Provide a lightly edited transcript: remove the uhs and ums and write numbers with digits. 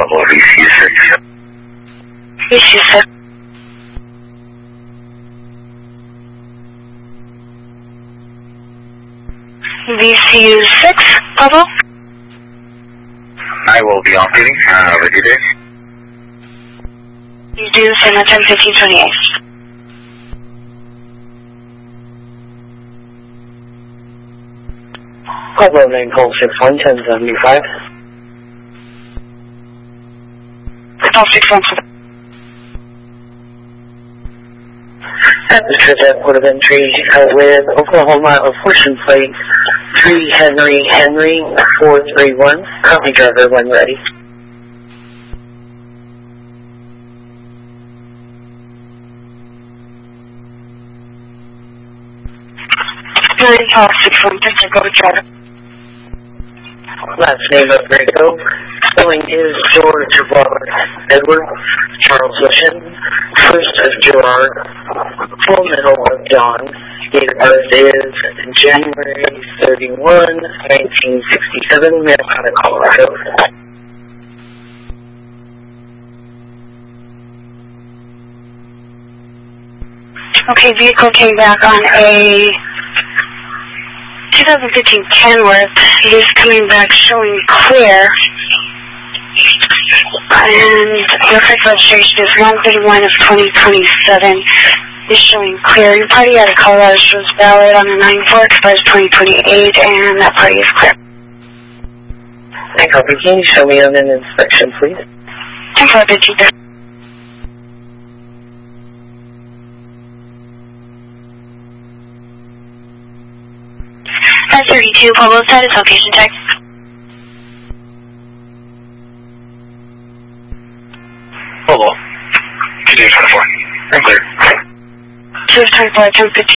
Pablo, VCU6. VCU6. VCU6, Pablo? I will be on duty. Ready there? You do send a 10-15-28. Pablo 961 1075. Call 61. This trip would have been with Oklahoma Fortune Plate 3 Henry 431. Copy driver when ready. Call 61. Go to driver. Last name of Rico. Spelling is George Robert Edward Charles Ocean. First of Gerard. Full middle of John. Date of birth is January 31, 1967, Maricopa, Colorado. Okay, vehicle came back on a 2015 Kenworth. It is coming back showing clear. And your correct registration is 131 of 2027. Is showing clear. Your party out of Colorado shows valid on the 9-4, expires 2028, and that party is clear. I copy. Can you show me on an inspection, please? 10-4-15. 32, Pablo, status location check. Pablo, 224. I'm clear. 224, 10-15.